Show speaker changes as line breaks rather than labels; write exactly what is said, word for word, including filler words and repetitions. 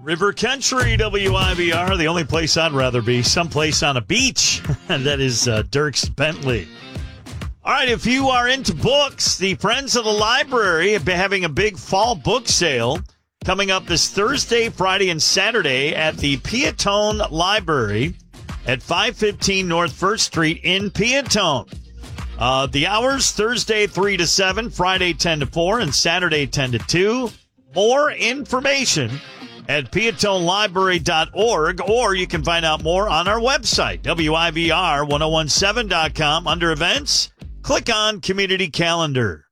River Country, W I V R, the only place I'd rather be, someplace on a beach. That is uh, Dierks Bentley. All right, if you are into books, the Friends of the Library have been having a big fall book sale coming up this Thursday, Friday, and Saturday at the Peatone Library at five fifteen North First Street in Peatone. Uh, the hours, Thursday three to seven, Friday ten to four, and Saturday ten to two. More information at peatone library dot org, or you can find out more on our website, W I V R ten seventeen dot com. Under events, click on Community Calendar.